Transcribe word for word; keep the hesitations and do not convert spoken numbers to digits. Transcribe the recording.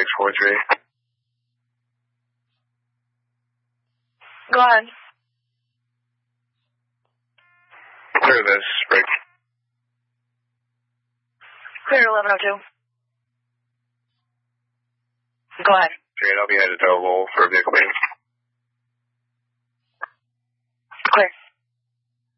six four three. Go ahead. Clear this, break. Clear eleven oh two. Go ahead. Great, I'll be headed to Oval for vehicle maintenance.